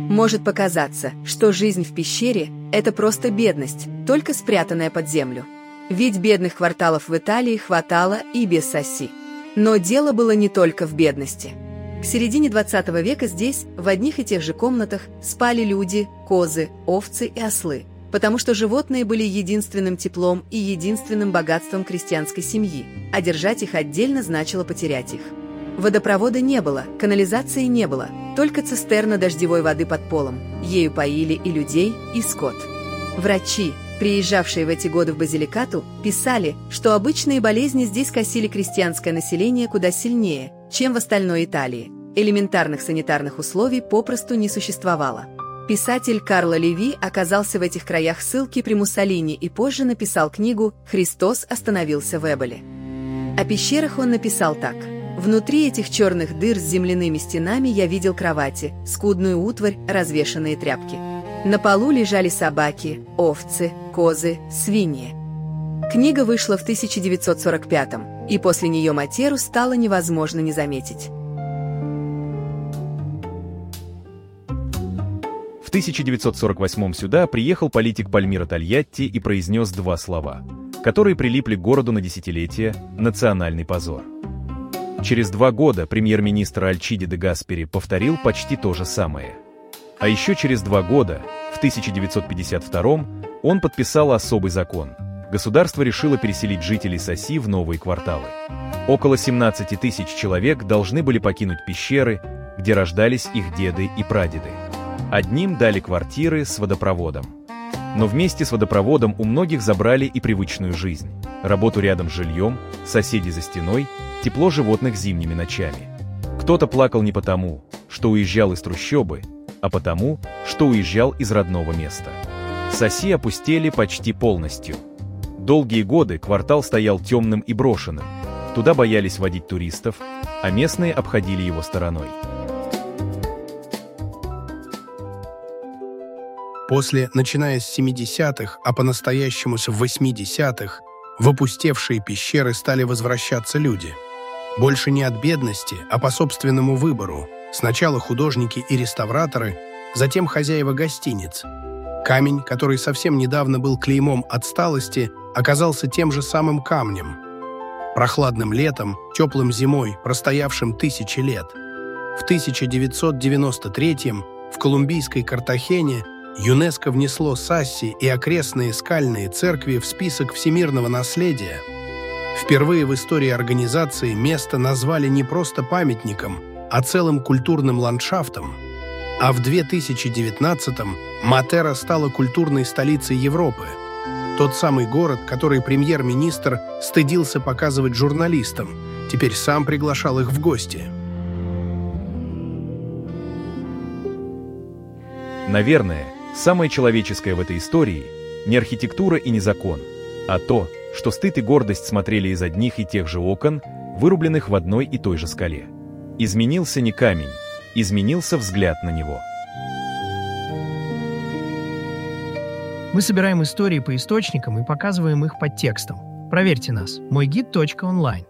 Может показаться, что жизнь в пещере – это просто бедность, только спрятанная под землю. Ведь бедных кварталов в Италии хватало и без Сасси. Но дело было не только в бедности. К середине 20 века здесь, в одних и тех же комнатах, спали люди, козы, овцы и ослы, потому что животные были единственным теплом и единственным богатством крестьянской семьи, а держать их отдельно значило потерять их. Водопровода не было, канализации не было, только цистерна дождевой воды под полом. Ею поили и людей, и скот. Врачи, приезжавшие в эти годы в Базиликату, писали, что обычные болезни здесь косили крестьянское население куда сильнее, чем в остальной Италии. Элементарных санитарных условий попросту не существовало. Писатель Карло Леви оказался в этих краях ссылки при Муссолини и позже написал книгу «Христос остановился в Эболе». О пещерах он написал так. «Внутри этих черных дыр с земляными стенами я видел кровати, скудную утварь, развешанные тряпки. На полу лежали собаки, овцы, козы, свиньи». Книга вышла в 1945-м, и после нее Матеру стало невозможно не заметить. В 1948 сюда приехал политик Пальмиро Тольятти и произнес два слова, которые прилипли к городу на десятилетия: «национальный позор». Через 2 года премьер-министр Альчиди де Гаспери повторил почти то же самое. А еще через 2 года, в 1952 он подписал особый закон. Государство решило переселить жителей Сасси в новые кварталы. Около 17 тысяч человек должны были покинуть пещеры, где рождались их деды и прадеды. Одним дали квартиры с водопроводом. Но вместе с водопроводом у многих забрали и привычную жизнь, работу рядом с жильем, соседей за стеной, тепло животных зимними ночами. Кто-то плакал не потому, что уезжал из трущобы, а потому, что уезжал из родного места. Сасси опустели почти полностью. Долгие годы квартал стоял темным и брошенным. Туда боялись водить туристов, а местные обходили его стороной. После, начиная с 70-х, а по-настоящему с 80-х, в опустевшие пещеры стали возвращаться люди. Больше не от бедности, а по собственному выбору. Сначала художники и реставраторы, затем хозяева гостиниц. Камень, который совсем недавно был клеймом отсталости, оказался тем же самым камнем. Прохладным летом, теплым зимой, простоявшим тысячи лет. В 1993-м в колумбийской Картахене ЮНЕСКО внесло Сасси и окрестные скальные церкви в список всемирного наследия. Впервые в истории организации место назвали не просто памятником, а целым культурным ландшафтом. А в 2019-м Матера стала культурной столицей Европы. Тот самый город, который премьер-министр стыдился показывать журналистам, теперь сам приглашал их в гости. Наверное, самое человеческое в этой истории не архитектура и не закон, а то, что стыд и гордость смотрели из одних и тех же окон, вырубленных в одной и той же скале. Изменился не камень, изменился взгляд на него. Мы собираем истории по источникам и показываем их под текстом. Проверьте нас. Мойгид.онлайн.